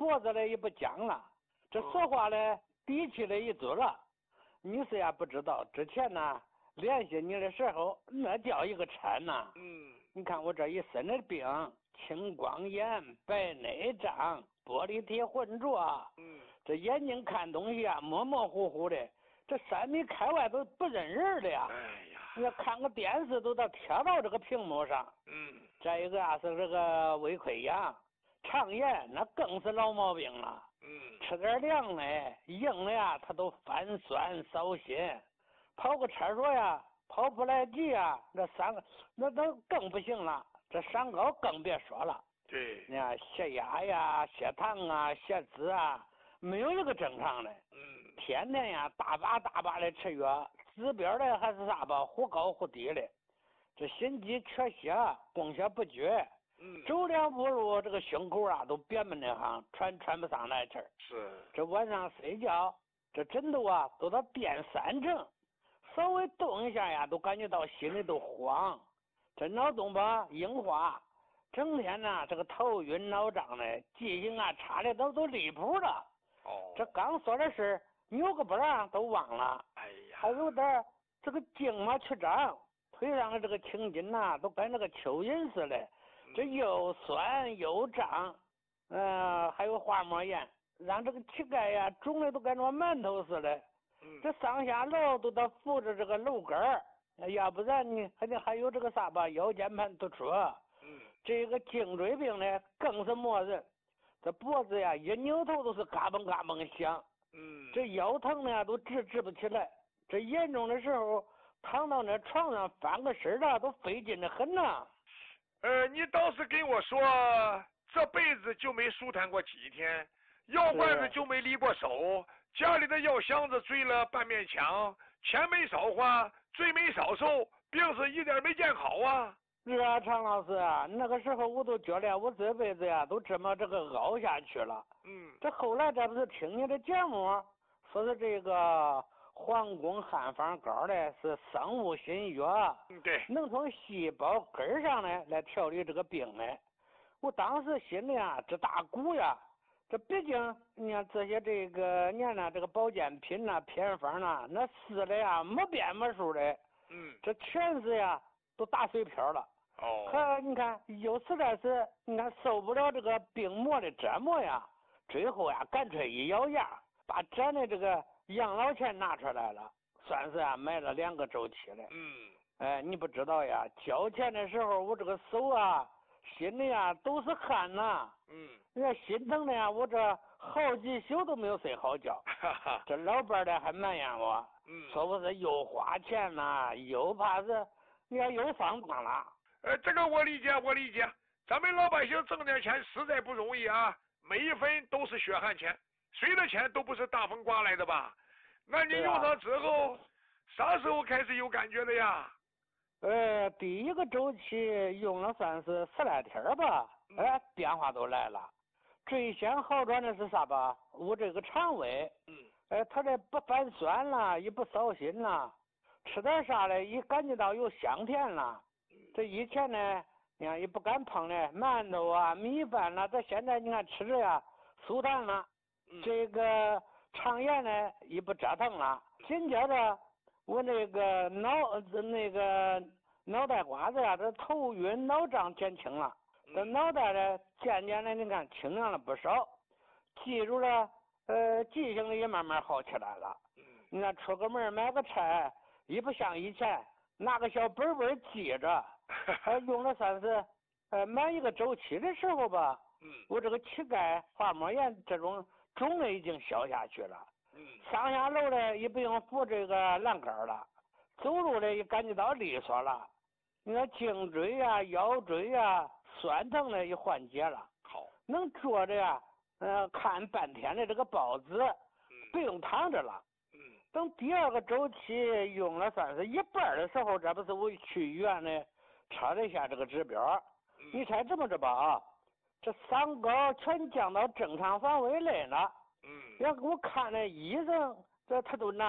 脖子呢也不僵了，这说话呢底气了一足了。你是呀不知道，之前呢联系你的时候，那叫一个馋呐。你看我这一身的病，青光眼、白内障、玻璃体浑浊，这眼睛看东西啊模模糊糊的，这3米开外都不认人的呀。 哎呀， 你看个电视都贴到这个屏幕上。再一个啊是这个胃溃疡、肠炎，那更是老毛病了。吃点凉的、硬的呀，他都泛酸烧心。跑个厕所呀，跑不来急呀，那都更不行了。这三高更别说了。 对， 你看血压呀、血糖啊、血脂啊，没有一个正常的。天天呀，大把的吃药，指标的还是啥吧，忽高忽低的。这心肌缺血，供血不绝。走2步路，这个胸口啊都憋闷的慌，喘不上来气儿。 是。 这晚上睡觉，这枕头啊都到垫3层，稍微动一下呀，都感觉到心里都慌。这脑洞吧硬化，整天呢这个头晕脑胀的，记性啊差的都离谱了。这刚说的事扭个板都忘了。 哎呀， 还有点这个筋嘛曲张，腿上的这个青筋呐，都跟那个蚯蚓似的。这又酸又胀，还有滑膜炎，让这个膝盖呀肿的都跟那馒头似的。这上下楼都得扶着这个楼杆儿，要不然你还有这个啥吧，腰间盘突出。这个颈椎病呢更是没人，这脖子呀一扭头都是嘎嘣嘎嘣响。这腰疼呢都直不起来，这严重的时候躺到那床上翻个身了都费劲的很呐。 你倒是跟我说，这辈子就没舒坦过几天，药罐子就没离过手，家里的药箱子坠了半面墙，钱没少花，罪没少受，病是一点没见好啊。 是啊，常老师啊，那个时候我都觉得我这辈子呀都这么这个熬下去了。这后来这不是听你的节目，说是这个皇宫汉方膏的是生物新药， 对， 能从细胞根上呢来调理这个病的。我当时心里啊这大鼓呀，这毕竟你看这些这个年呢这个保健品呐、偏方呐，那试的呀没边没数的。这全是呀都打水漂了。可你看有实在是你看受不了这个病魔的折磨呀，最后呀干脆一咬牙，把咱的这个养老钱拿出来了，算是啊买了2个周期的。你不知道呀，交钱的时候我这个手啊心里啊都是汗呐。你看心疼的呀，我这好几宿都没有睡好觉。这老伴的还埋怨我，说我是又花钱呐，又怕是你要又上当了。 这个我理解，咱们老百姓挣点钱实在不容易啊，每一分都是血汗钱，谁的钱都不是大风刮来的吧？那你用它之后，啥时候开始有感觉的呀？ 第1个周期用了算是10来天吧，变化都来了。最先好转的是啥吧？我这个肠胃，它这不反酸了，也不烧心了，吃点啥的也感觉到有香甜了。这以前呢，你看也不敢碰的馒头啊、米饭啦，这现在你看吃着呀舒坦了。这个肠炎呢也不折腾了。紧接着我那个脑袋瓜子呀，这头晕脑胀减轻了，这脑袋呢渐渐的你看清亮了不少，记住了记性也慢慢好起来了。你看出个门买个菜也不像以前拿个小本本记着，用了算是满1个周期的时候吧，我这个膝盖滑膜炎这种肿的已经消下去了。上下楼的也不用扶这个栏杆了，走路的也感觉到利索了。你看颈椎呀、腰椎呀酸疼的也缓解了。 好， 能坐着呀，看半天的这个报纸，不用躺着了。等第2个周期用了算是1半的时候，这不是我去医院呢查了一下这个指标，你猜这么着吧啊，这3高全降到正常范围内了。我看那医生这他都拿